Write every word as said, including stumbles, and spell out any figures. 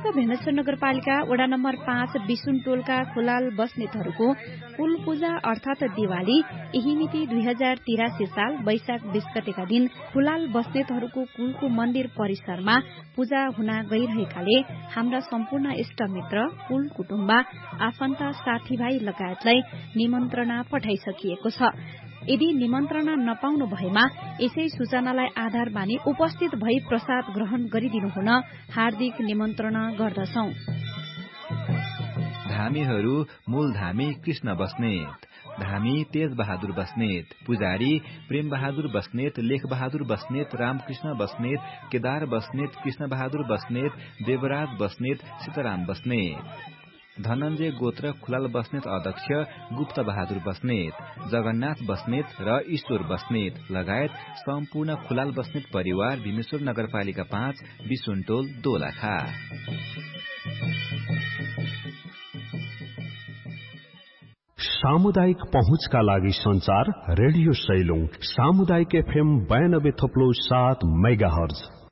दोलखाको भेनेश्वर नगरपालिका वडा नम्बर पाँच बिसुन टोलका खुलाल बस्नेतहरूको कुल पूजा अर्थात दिवाली यही मिति दुई हजार तिरासी साल वैशाख बीस गतेका दिन खुलाल बस्नेतहरूको कुलको मन्दिर परिसरमा पूजा हुन गइरहेकाले हाम्रा सम्पूर्ण इष्टमित्र कुल कुटुम्ब आफन्त साथीभाइ लगायतलाई निमन्त्रणा पठाइसकिएको छ। यदि निमन्त्रणा नपाउनु भएमा यसै सूचनालाई आधार मानि उपस्थित भई प्रसाद ग्रहण गरिदिनु हुन हार्दिक निमन्त्रणा गर्दछौ। धामीहरू मूल धामी कृष्ण बस्नेत, धामी तेज बहादुर बस्नेत, पुजारी प्रेम बहादुर बस्नेत, लेख बहादुर बस्नेत, रामकृष्ण बस्नेत, केदार बस्नेत, कृष्ण बहादुर बस्नेत, देवराज बस्नेत, सीताराम बस्नेत, धनञ्जय गोत्र खुलाल बस्नेत अध्यक्ष गुप्त बहादुर बस्नेत, जगन्नाथ बस्नेत र ईश्वर बस्नेत लगायत सम्पूर्ण खुलाल बस्नेत परिवार भीमेश्वर नगरपालिका पाँच बिसुनटोल दोलखा। सामुदायिक पहुँचका लागि संचार रेडियो सैलुङ सामुदायिक एफएम बयानब्बे थप्लो सात मेगा हर्ज।